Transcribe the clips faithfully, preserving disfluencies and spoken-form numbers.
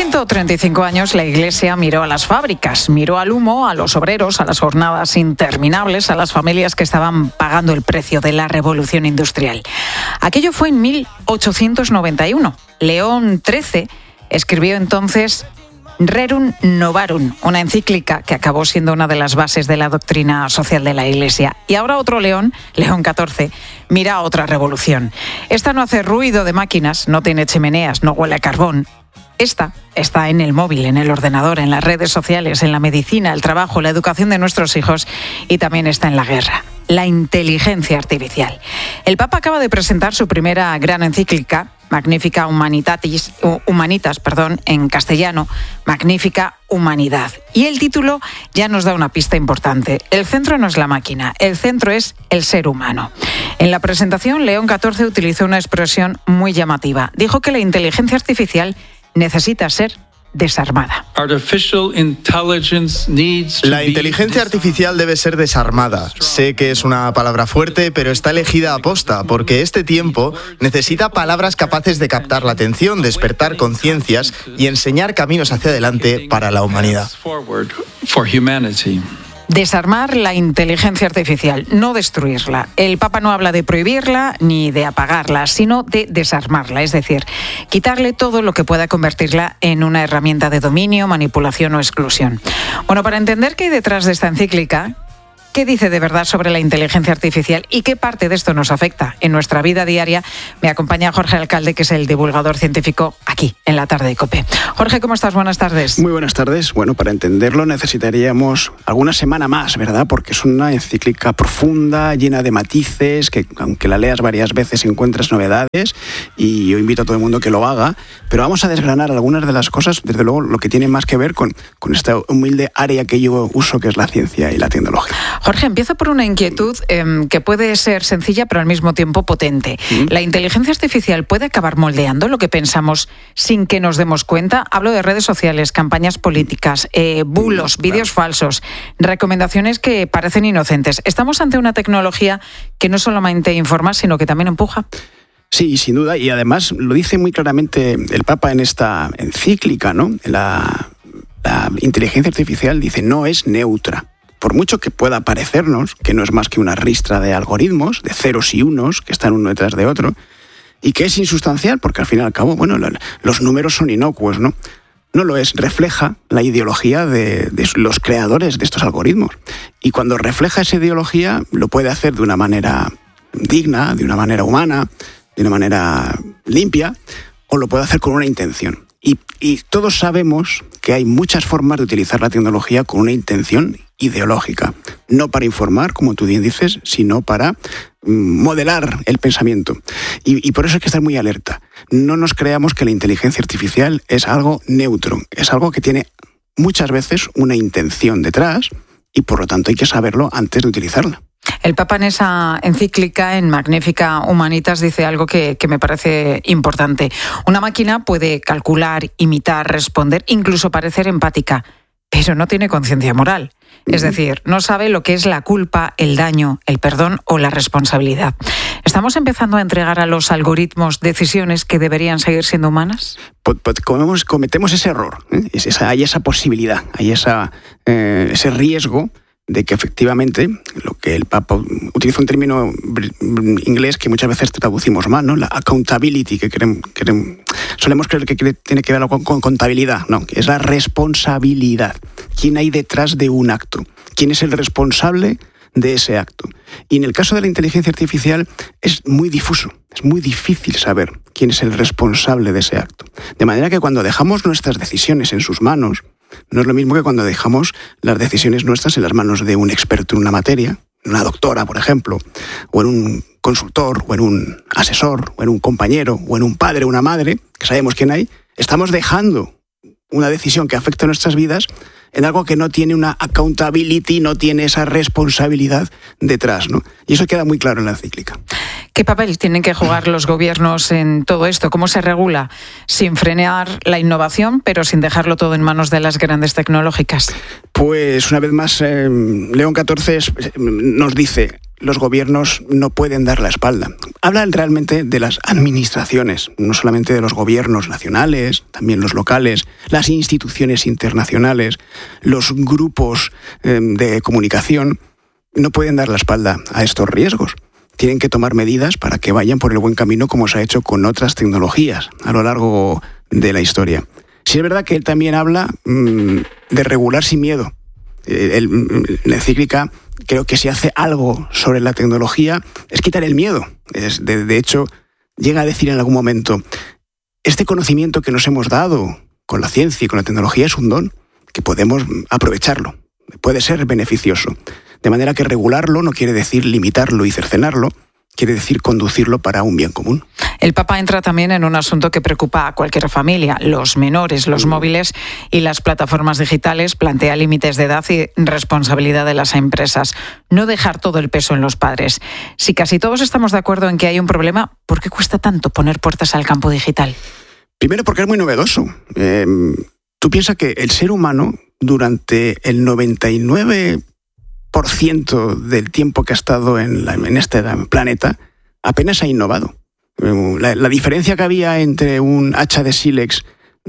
ciento treinta y cinco años la Iglesia miró a las fábricas, miró al humo, a los obreros, a las jornadas interminables, a las familias que estaban pagando el precio de la revolución industrial. Aquello fue en mil ochocientos noventa y uno. León trece escribió entonces Rerum Novarum, una encíclica que acabó siendo una de las bases de la doctrina social de la Iglesia. Y ahora otro León, León catorce, mira a otra revolución. Esta no hace ruido de máquinas, no tiene chimeneas, no huele a carbón. Esta está en el móvil, en el ordenador, en las redes sociales, en la medicina, el trabajo, la educación de nuestros hijos y también está en la guerra. La inteligencia artificial. El Papa acaba de presentar su primera gran encíclica, Magnificat Humanitatis, Humanitas, perdón, en castellano, Magnificat Humanidad. Y el título ya nos da una pista importante. El centro no es la máquina, el centro es el ser humano. En la presentación, León catorce utilizó una expresión muy llamativa. Dijo que la inteligencia artificial necesita ser desarmada. La inteligencia artificial debe ser desarmada. Sé que es una palabra fuerte, pero está elegida a posta, porque este tiempo necesita palabras capaces de captar la atención, despertar conciencias y enseñar caminos hacia adelante para la humanidad. Desarmar la inteligencia artificial, no destruirla. El Papa no habla de prohibirla ni de apagarla, sino de desarmarla, es decir, quitarle todo lo que pueda convertirla en una herramienta de dominio, manipulación o exclusión. Bueno, para entender qué hay detrás de esta encíclica, ¿qué dice de verdad sobre la inteligencia artificial y qué parte de esto nos afecta en nuestra vida diaria? Me acompaña Jorge Alcalde, que es el divulgador científico aquí, en la tarde de COPE. Jorge, ¿cómo estás? Buenas tardes. Muy buenas tardes. Bueno, para entenderlo necesitaríamos alguna semana más, ¿verdad? Porque es una encíclica profunda, llena de matices, que aunque la leas varias veces encuentras novedades, y yo invito a todo el mundo que lo haga, pero vamos a desgranar algunas de las cosas, desde luego, lo que tiene más que ver con, con esta humilde área que yo uso, que es la ciencia y la tecnología. Jorge, empiezo por una inquietud eh, que puede ser sencilla pero al mismo tiempo potente. ¿Mm? ¿La inteligencia artificial puede acabar moldeando lo que pensamos sin que nos demos cuenta? Hablo de redes sociales, campañas políticas, eh, bulos, vídeos falsos, recomendaciones que parecen inocentes. ¿Estamos ante una tecnología que no solamente informa, sino que también empuja? Sí, sin duda, y además lo dice muy claramente el Papa en esta encíclica, ¿no? La, la inteligencia artificial, dice, no es neutra. Por mucho que pueda parecernos que no es más que una ristra de algoritmos, de ceros y unos, que están uno detrás de otro, y que es insustancial, porque al fin y al cabo, bueno, los números son inocuos, ¿no? No lo es, refleja la ideología de, de los creadores de estos algoritmos. Y cuando refleja esa ideología, lo puede hacer de una manera digna, de una manera humana, de una manera limpia, o lo puede hacer con una intención. Y, y todos sabemos que hay muchas formas de utilizar la tecnología con una intención ideológica, no para informar, como tú bien dices, sino para modelar el pensamiento. Y, y por eso hay que estar muy alerta. No nos creamos que la inteligencia artificial es algo neutro, es algo que tiene muchas veces una intención detrás y por lo tanto hay que saberlo antes de utilizarla. El Papa en esa encíclica, en Magnificat Humanitas, dice algo que, que me parece importante. Una máquina puede calcular, imitar, responder, incluso parecer empática, pero no tiene conciencia moral. Es decir, no sabe lo que es la culpa, el daño, el perdón o la responsabilidad. ¿Estamos empezando a entregar a los algoritmos decisiones que deberían seguir siendo humanas? Pues, pues cometemos, cometemos ese error, ¿eh? Es esa, hay esa posibilidad, hay esa, eh, ese riesgo de que efectivamente, lo que el Papa utiliza un término inglés que muchas veces traducimos mal, ¿no? La accountability, que queremos, queremos, solemos creer que tiene que ver algo con, con contabilidad, no, que es la responsabilidad. ¿Quién hay detrás de un acto? ¿Quién es el responsable de ese acto? Y en el caso de la inteligencia artificial es muy difuso, es muy difícil saber quién es el responsable de ese acto. De manera que cuando dejamos nuestras decisiones en sus manos, no es lo mismo que cuando dejamos las decisiones nuestras en las manos de un experto en una materia, una doctora, por ejemplo, o en un consultor, o en un asesor, o en un compañero, o en un padre o una madre, que sabemos quién hay. Estamos dejando una decisión que afecta a nuestras vidas en algo que no tiene una accountability, no tiene esa responsabilidad detrás, ¿no? Y eso queda muy claro en la encíclica. ¿Qué papel tienen que jugar los gobiernos en todo esto? ¿Cómo se regula? Sin frenar la innovación, pero sin dejarlo todo en manos de las grandes tecnológicas. Pues una vez más, eh, León catorce nos dice: los gobiernos no pueden dar la espalda. Hablan realmente de las administraciones, no solamente de los gobiernos nacionales, también los locales, las instituciones internacionales, los grupos eh, de comunicación. No pueden dar la espalda a estos riesgos. Tienen que tomar medidas para que vayan por el buen camino, como se ha hecho con otras tecnologías a lo largo de la historia. Sí es verdad que él también habla mmm, de regular sin miedo. El, la encíclica, creo que si hace algo sobre la tecnología es quitar el miedo. Es, de, de hecho, llega a decir en algún momento: este conocimiento que nos hemos dado con la ciencia y con la tecnología es un don, que podemos aprovecharlo, puede ser beneficioso. De manera que regularlo no quiere decir limitarlo y cercenarlo, quiere decir conducirlo para un bien común. El Papa entra también en un asunto que preocupa a cualquier familia: los menores, los móviles y las plataformas digitales. Plantea límites de edad y responsabilidad de las empresas. No dejar todo el peso en los padres. Si casi todos estamos de acuerdo en que hay un problema, ¿por qué cuesta tanto poner puertas al campo digital? Primero, porque es muy novedoso. Eh, tú piensas que el ser humano, durante el noventa y nueve por ciento del tiempo que ha estado en, la, en este planeta, apenas ha innovado. La, la diferencia que había entre un hacha de sílex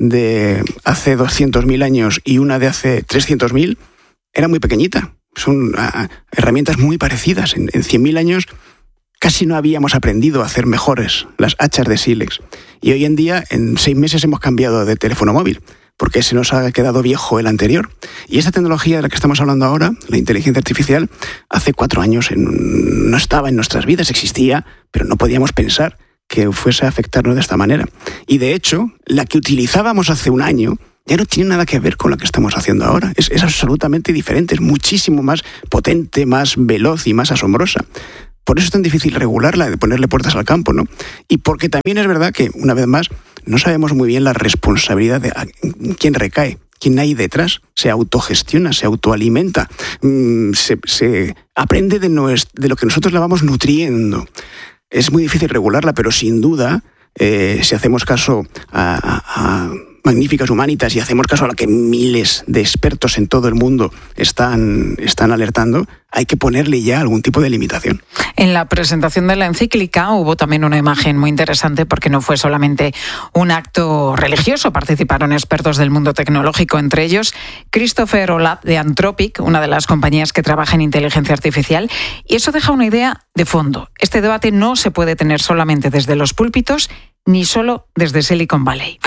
de hace doscientos mil años y una de hace trescientos mil era muy pequeñita. Son uh, herramientas muy parecidas. En, en cien mil años casi no habíamos aprendido a hacer mejores las hachas de sílex. Y hoy en día, en seis meses hemos cambiado de teléfono móvil, porque se nos ha quedado viejo el anterior. Y esta tecnología de la que estamos hablando ahora, la inteligencia artificial, hace cuatro años en, no estaba en nuestras vidas, existía, pero no podíamos pensar que fuese a afectarnos de esta manera. Y de hecho, la que utilizábamos hace un año ya no tiene nada que ver con la que estamos haciendo ahora. Es, es absolutamente diferente, es muchísimo más potente, más veloz y más asombrosa. Por eso es tan difícil regularla, de ponerle puertas al campo, ¿no? Y porque también es verdad que, una vez más, no sabemos muy bien la responsabilidad de quién recae, quién hay detrás. Se autogestiona, se autoalimenta, se, se aprende de, nuestro, de lo que nosotros la vamos nutriendo. Es muy difícil regularla, pero sin duda, eh, si hacemos caso a, a, a Magnificas Humanitas y hacemos caso a lo que miles de expertos en todo el mundo están, están alertando, hay que ponerle ya algún tipo de limitación. En la presentación de la encíclica hubo también una imagen muy interesante, porque no fue solamente un acto religioso. Participaron expertos del mundo tecnológico, entre ellos Christopher Olah de Anthropic, una de las compañías que trabaja en inteligencia artificial. Y eso deja una idea de fondo. Este debate no se puede tener solamente desde los púlpitos, ni solo desde Silicon Valley.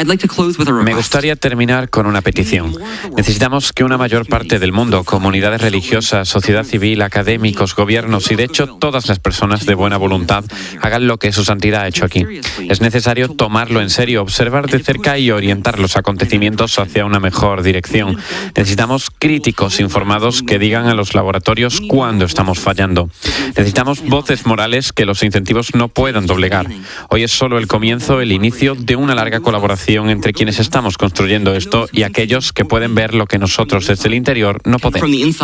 Me gustaría terminar con una petición. Necesitamos que una mayor parte del mundo, comunidades religiosas, sociedad civil, académicos, gobiernos y de hecho todas las personas de buena voluntad hagan lo que su santidad ha hecho aquí. Es necesario tomarlo en serio, observar de cerca y orientar los acontecimientos hacia una mejor dirección. Necesitamos críticos informados que digan a los laboratorios cuándo estamos fallando. Necesitamos voces morales que los incentivos no puedan doblegar. Hoy es solo el comienzo, el inicio de una larga colaboración entre quienes estamos construyendo esto y aquellos que pueden ver lo que nosotros desde el interior no podemos.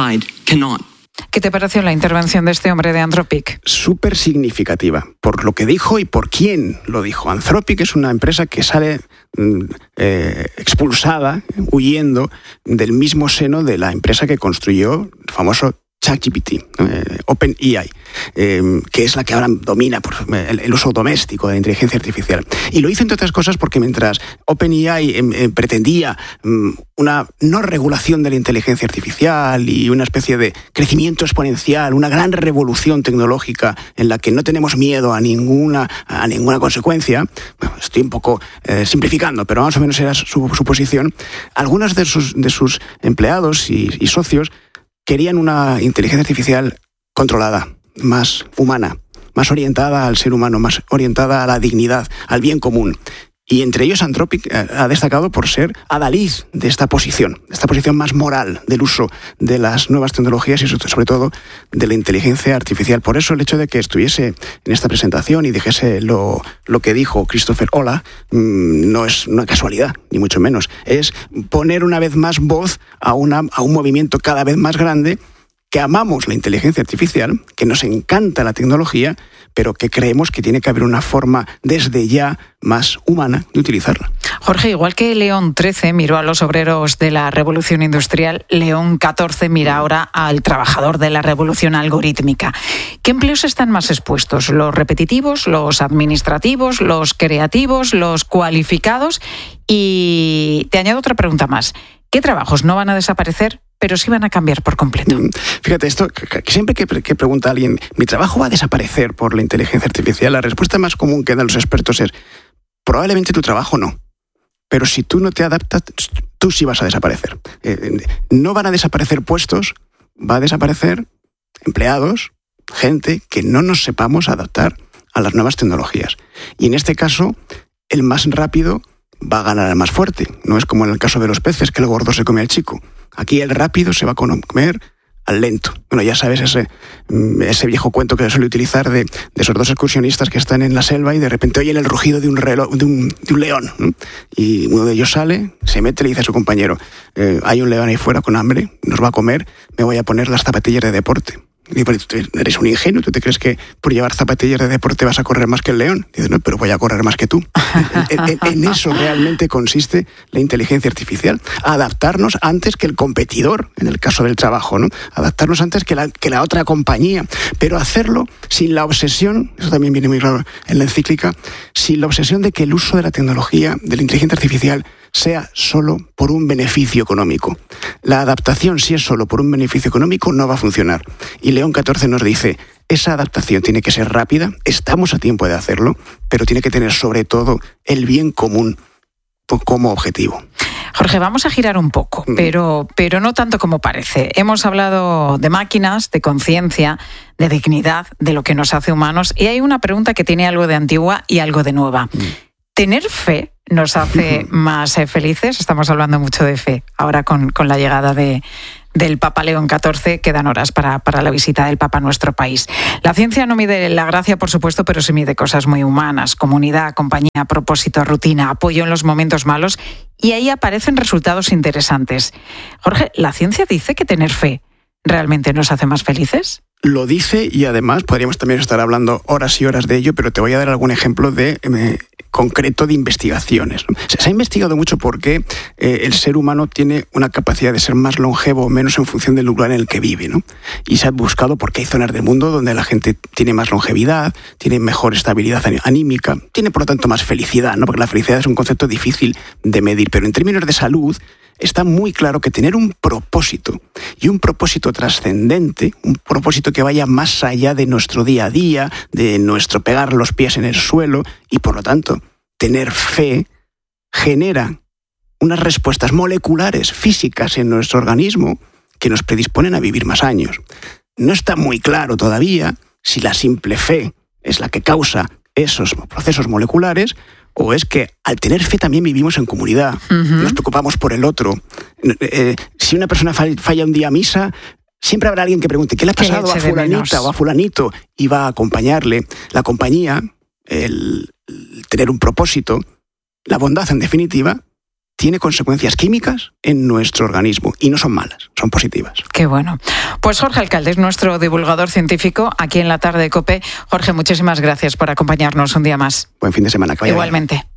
¿Qué te pareció la intervención de este hombre de Anthropic? Súper significativa, por lo que dijo y por quién lo dijo. Anthropic es una empresa que sale eh, expulsada, huyendo del mismo seno de la empresa que construyó el famoso ChatGPT, eh, OpenAI, eh, que es la que ahora domina por el, el uso doméstico de la inteligencia artificial. Y lo hizo, entre otras cosas, porque mientras OpenAI eh, eh, pretendía um, una no regulación de la inteligencia artificial y una especie de crecimiento exponencial, una gran revolución tecnológica en la que no tenemos miedo a ninguna, a ninguna consecuencia, bueno, estoy un poco eh, simplificando, pero más o menos era su, su posición, algunos de sus, de sus empleados y, y socios querían una inteligencia artificial controlada, más humana, más orientada al ser humano, más orientada a la dignidad, al bien común. Y entre ellos Anthropic ha destacado por ser adalid de esta posición, de esta posición más moral del uso de las nuevas tecnologías y sobre todo de la inteligencia artificial. Por eso el hecho de que estuviese en esta presentación y dijese lo, lo que dijo Christopher Olah mmm, no es una casualidad, ni mucho menos. Es poner una vez más voz a, una, a un movimiento cada vez más grande que amamos la inteligencia artificial, que nos encanta la tecnología, pero que creemos que tiene que haber una forma desde ya más humana de utilizarla. Jorge, igual que León trece miró a los obreros de la revolución industrial, León catorce mira ahora al trabajador de la revolución algorítmica. ¿Qué empleos están más expuestos? ¿Los repetitivos, los administrativos, los creativos, los cualificados? Y te añado otra pregunta más. ¿Qué trabajos no van a desaparecer, pero sí van a cambiar por completo? Fíjate, esto que siempre que, que pregunta a alguien, ¿mi trabajo va a desaparecer por la inteligencia artificial? La respuesta más común que dan los expertos es, probablemente tu trabajo no. Pero si tú no te adaptas, tú sí vas a desaparecer. Eh, no van a desaparecer puestos, va a desaparecer empleados, gente que no nos sepamos adaptar a las nuevas tecnologías. Y en este caso, el más rápido va a ganar al más fuerte. No es como en el caso de los peces, que el gordo se come al chico. Aquí el rápido se va a comer al lento. Bueno, ya sabes ese, ese viejo cuento que se suele utilizar de, de esos dos excursionistas que están en la selva y de repente oyen el rugido de un, reloj, de un, de un león, ¿no? Y uno de ellos sale, se mete y le dice a su compañero, eh, hay un león ahí fuera con hambre, nos va a comer, me voy a poner las zapatillas de deporte. Y dice, eres un ingenuo, ¿tú te crees que por llevar zapatillas de deporte vas a correr más que el león? Dice, no, pero voy a correr más que tú. en, en, en eso realmente consiste la inteligencia artificial. Adaptarnos antes que el competidor, en el caso del trabajo, ¿no? Adaptarnos antes que la, que la otra compañía, pero hacerlo sin la obsesión, eso también viene muy claro en la encíclica, sin la obsesión de que el uso de la tecnología, de la inteligencia artificial, sea solo por un beneficio económico. La adaptación, si es solo por un beneficio económico, no va a funcionar. Y León catorce nos dice, esa adaptación tiene que ser rápida, estamos a tiempo de hacerlo, pero tiene que tener sobre todo el bien común como objetivo. Jorge, vamos a girar un poco, pero, pero no tanto como parece. Hemos hablado de máquinas, de conciencia, de dignidad, de lo que nos hace humanos, y hay una pregunta que tiene algo de antigua y algo de nueva. ¿Tener fe nos hace más eh, felices? Estamos hablando mucho de fe ahora con, con la llegada de, del Papa León catorce. Quedan horas para, para la visita del Papa a nuestro país. La ciencia no mide la gracia, por supuesto, pero sí mide cosas muy humanas: comunidad, compañía, propósito, rutina, apoyo en los momentos malos, y ahí aparecen resultados interesantes. Jorge, ¿la ciencia dice que tener fe realmente nos hace más felices? Lo dice, y además podríamos también estar hablando horas y horas de ello, pero te voy a dar algún ejemplo de eh, concreto de investigaciones. Se, se ha investigado mucho porque eh, el ser humano tiene una capacidad de ser más longevo o menos en función del lugar en el que vive, ¿no? Y se ha buscado porque hay zonas del mundo donde la gente tiene más longevidad, tiene mejor estabilidad anímica, tiene por lo tanto más felicidad, ¿no? Porque la felicidad es un concepto difícil de medir, pero en términos de salud está muy claro que tener un propósito, y un propósito trascendente, un propósito que vaya más allá de nuestro día a día, de nuestro pegar los pies en el suelo, y por lo tanto tener fe, genera unas respuestas moleculares, físicas en nuestro organismo que nos predisponen a vivir más años. No está muy claro todavía si la simple fe es la que causa esos procesos moleculares, o es que al tener fe también vivimos en comunidad, uh-huh. Nos preocupamos por el otro. Eh, si una persona falla un día a misa, siempre habrá alguien que pregunte, ¿qué le ha pasado a fulanita o a fulanito? Y va a acompañarle. La compañía, el, el tener un propósito, la bondad en definitiva, tiene consecuencias químicas en nuestro organismo, y no son malas, son positivas. Qué bueno. Pues Jorge Alcalde es nuestro divulgador científico aquí en la tarde de COPE. Jorge, muchísimas gracias por acompañarnos un día más. Buen fin de semana. Que vaya Igualmente. bien.